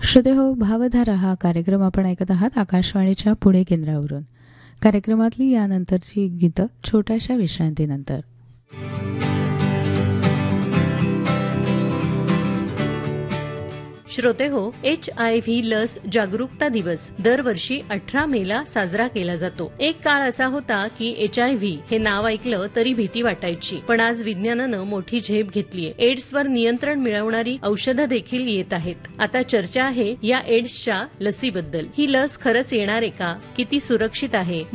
श्रोते हो, भावधारा हा कार्यक्रम आपण ऐकत आहात आकाशवाणीच्या पुणे केंद्रावरून. कार्यक्रमातली यानंतरची गीतं छोट्याशा विश्रांतीनंतर. श्रोते हो, HIV लस जागरूकता दिवस दरवर्षी 18 मेला साजरा केला जातो. एक काळ असा होता की HIV हे नाव ऐकलं तरी भीती वाटायची, पण आज विज्ञानानं मोठी झेप घेतलीय. एड्सवर नियंत्रण मिळवणारी औषधं देखील येत आहेत. आता चर्चा आहे या एड्सच्या लसीबद्दल. ही लस खरंच येणार आहे का? किती सुरक्षित आहे?